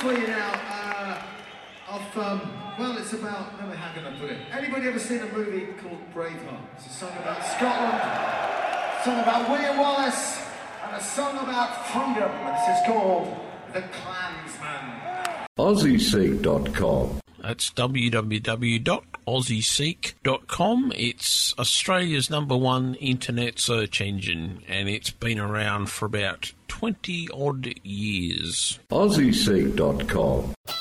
for you now. Well, it's about, how can I put it? Anybody ever seen a movie called Braveheart? It's a song about Scotland, a song about William Wallace, and a song about freedom. This is called The Klansman. AussieSeek.com. That's www.aussieseek.com. It's Australia's #1 internet search engine, and it's been around for about 20-odd years. AussieSeek.com.